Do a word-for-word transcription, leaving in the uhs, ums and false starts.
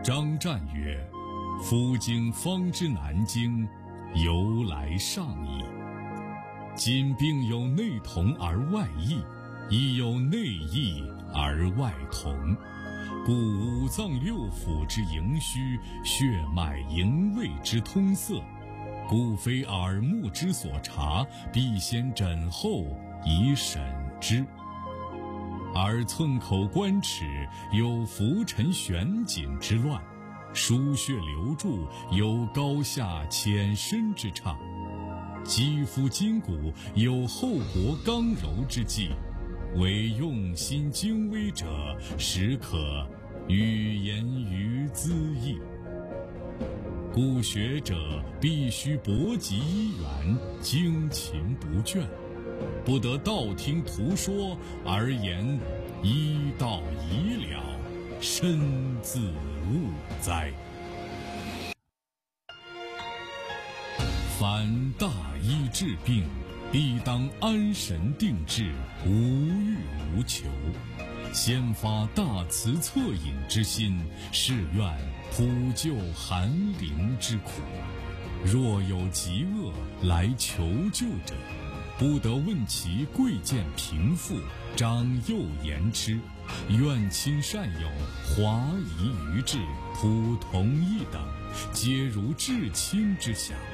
张湛曰：夫经方知南京，由来上矣。今并有内同而外异，亦有内异而外同，故五脏六腑之营虚，血脉营卫之通塞，故非耳目之所察，必先诊后以审之。而寸口关齿有浮沉悬紧之乱，输血流注有高下浅深之差，肌肤筋骨有厚薄刚柔之际，唯用心精微者，实可语言于兹义。故学者必须博极医源，精勤不倦，不得道听途说而言医道已了，身自误哉。凡大医治病，必当安神定志，无欲无求，先发大慈恻隐之心，是愿普救寒灵之苦。若有疾厄来求救者，不得问其贵贱贫富，长幼言之，怨亲善友，华夷愚智，普同一等，皆如至亲之想。